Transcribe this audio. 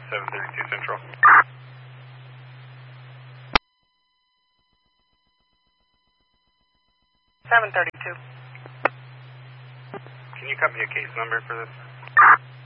732 Central. Seven 32. Can you cut me a case number for this?